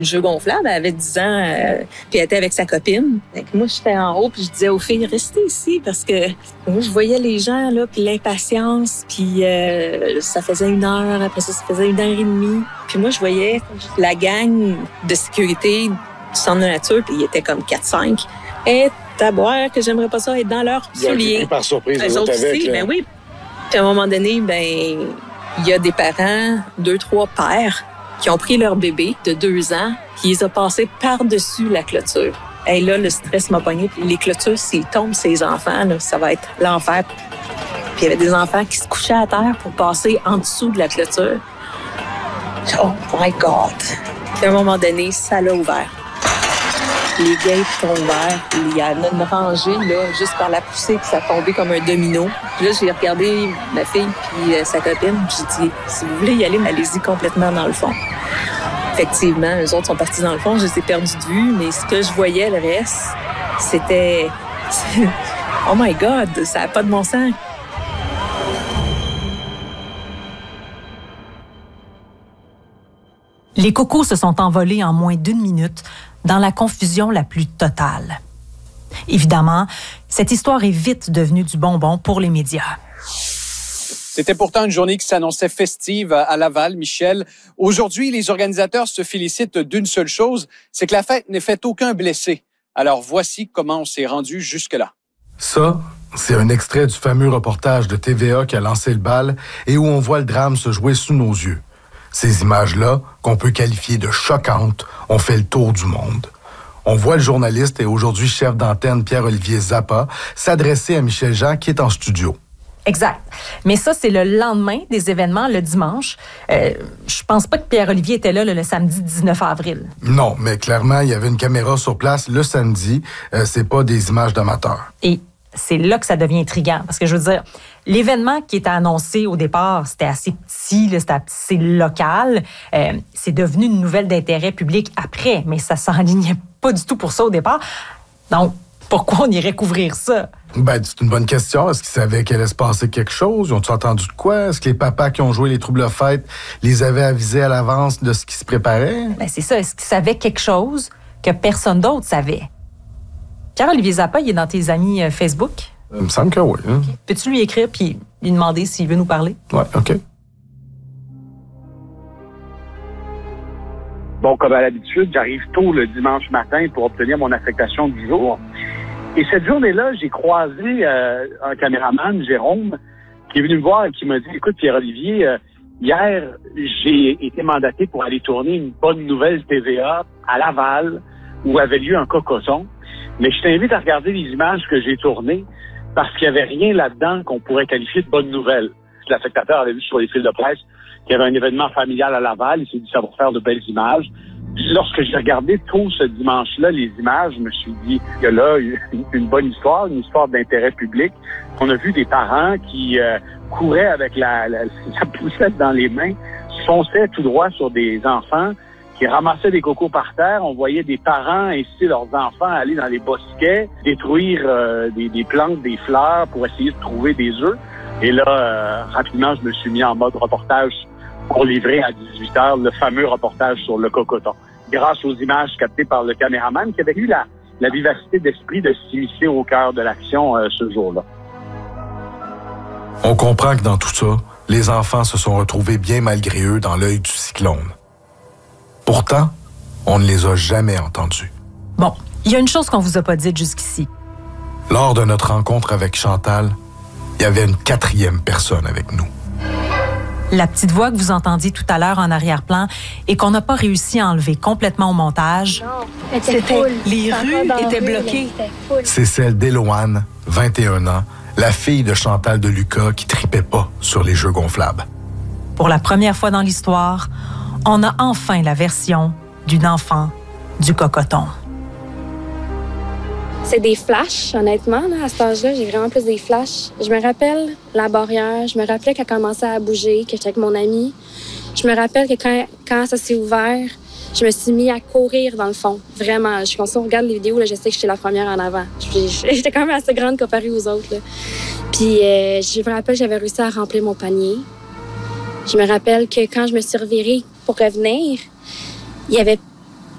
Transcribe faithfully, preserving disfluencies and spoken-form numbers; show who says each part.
Speaker 1: Le jeu gonflable, elle avait dix ans, euh, puis elle était avec sa copine. Donc, moi, j'étais en haut, puis je disais aux filles, restez ici, parce que moi, je voyais les gens, là, puis l'impatience, puis euh, ça faisait une heure, après ça, ça faisait une heure et demie. Puis moi, je voyais la gang de sécurité du centre de nature, puis il était comme quatre cinq. Et à boire que j'aimerais pas ça être dans leurs souliers.
Speaker 2: Par surprise,
Speaker 1: les autres aussi, ben oui. Puis à un moment donné, ben il y a des parents, deux, trois pères, qui ont pris leur bébé de deux ans, qui les a passés par-dessus la clôture. Et là, le stress m'a pogné. Puis les clôtures, s'ils tombent, ces enfants, là, ça va être l'enfer. Puis il y avait des enfants qui se couchaient à terre pour passer en dessous de la clôture. Oh my God! Puis à un moment donné, ça l'a ouvert. Les gates sont ouverts. Il y a une rangée, là, juste par la poussée, puis ça a tombé comme un domino. Puis là, j'ai regardé ma fille puis euh, sa copine, puis j'ai dit, si vous voulez y aller, allez-y complètement dans le fond. Effectivement, eux autres sont partis dans le fond, je les ai perdus de vue, mais ce que je voyais, le reste, c'était... Oh my God, ça n'a pas de bon sens.
Speaker 3: Les cocos se sont envolés en moins d'une minute dans la confusion la plus totale. Évidemment, cette histoire est vite devenue du bonbon pour les médias.
Speaker 4: C'était pourtant une journée qui s'annonçait festive à Laval, Michel. Aujourd'hui, les organisateurs se félicitent d'une seule chose, c'est que la fête n'ait fait aucun blessé. Alors voici comment on s'est rendu jusque-là.
Speaker 5: Ça, c'est un extrait du fameux reportage de T V A qui a lancé le bal et où on voit le drame se jouer sous nos yeux. Ces images-là, qu'on peut qualifier de choquantes, ont fait le tour du monde. On voit le journaliste et aujourd'hui chef d'antenne Pierre-Olivier Zappa s'adresser à Michel Jean qui est en studio.
Speaker 3: Exact. Mais ça, c'est le lendemain des événements, le dimanche. Euh, je pense pas que Pierre-Olivier était là le, le samedi dix-neuf avril.
Speaker 5: Non, mais clairement, il y avait une caméra sur place le samedi. Euh, c'est pas des images d'amateurs.
Speaker 3: Et c'est là que ça devient intriguant. Parce que je veux dire, l'événement qui était annoncé au départ, c'était assez petit, là, c'était assez local. Euh, c'est devenu une nouvelle d'intérêt public après, mais ça s'enlignait pas du tout pour ça au départ. Donc, pourquoi on irait couvrir ça?
Speaker 5: Ben, c'est une bonne question. Est-ce qu'ils savaient qu'il allait se passer quelque chose? Ils ont-ils entendu de quoi? Est-ce que les papas qui ont joué les troubles fêtes les avaient avisés à l'avance de ce qui se préparait?
Speaker 3: Ben, c'est ça. Est-ce qu'ils savaient quelque chose que personne d'autre savait? Pierre-Olivier Zappa, il est dans tes amis Facebook?
Speaker 5: Il me semble que oui. Hein?
Speaker 3: Okay. Peux-tu lui écrire puis lui demander s'il veut nous parler?
Speaker 5: Oui, OK.
Speaker 6: Bon, comme à l'habitude, j'arrive tôt le dimanche matin pour obtenir mon affectation du jour. Et cette journée-là, j'ai croisé euh, un caméraman, Jérôme, qui est venu me voir et qui m'a dit, écoute, Pierre-Olivier, euh, hier, j'ai été mandaté pour aller tourner une bonne nouvelle T V A à Laval, où avait lieu un cocoton. Mais je t'invite à regarder les images que j'ai tournées parce qu'il n'y avait rien là-dedans qu'on pourrait qualifier de bonne nouvelle. L'affectateur avait vu sur les fils de presse qu'il y avait un événement familial à Laval. Il s'est dit, ça va faire de belles images. Puis lorsque j'ai regardé tout ce dimanche-là, les images, je me suis dit, il y a là une, une bonne histoire, une histoire d'intérêt public. On a vu des parents qui euh, couraient avec la, la, la poussette dans les mains, fonçaient tout droit sur des enfants qui ramassaient des cocos par terre. On voyait des parents inciter leurs enfants à aller dans les bosquets, détruire euh, des, des plantes, des fleurs pour essayer de trouver des œufs. Et là, euh, rapidement, je me suis mis en mode reportage pour livrer à dix-huit heures le fameux reportage sur le cocoton. Grâce aux images captées par le caméraman qui avait eu la, la vivacité d'esprit de s'immiscer au cœur de l'action euh, ce jour-là.
Speaker 5: On comprend que dans tout ça, les enfants se sont retrouvés bien malgré eux dans l'œil du cyclone. Pourtant, on ne les a jamais entendus.
Speaker 3: Bon, il y a une chose qu'on vous a pas dite jusqu'ici.
Speaker 5: Lors de notre rencontre avec Chantal, il y avait une quatrième personne avec nous.
Speaker 3: La petite voix que vous entendiez tout à l'heure en arrière-plan et qu'on n'a pas réussi à enlever complètement au montage.
Speaker 7: Non, c'était
Speaker 3: les rues étaient bloquées.
Speaker 5: C'est celle d'Éloane, vingt et un ans, la fille de Chantal de Lucas qui tripait pas sur les jeux gonflables.
Speaker 3: Pour la première fois dans l'histoire, on a enfin la version d'une enfant du cocoton.
Speaker 7: C'est des flashs, honnêtement. Là, à cet âge-là, j'ai vraiment plus des flashs. Je me rappelle la barrière. Je me rappelais qu'elle commençait à bouger, que j'étais avec mon ami. Je me rappelle que quand, quand ça s'est ouvert, je me suis mis à courir dans le fond. Vraiment. Je, quand on regarde les vidéos, là, je sais que j'étais la première en avant. J'étais quand même assez grande comparée aux autres. Là. Puis euh, je me rappelle que j'avais réussi à remplir mon panier. Je me rappelle que quand je me suis revirée pour revenir, il y avait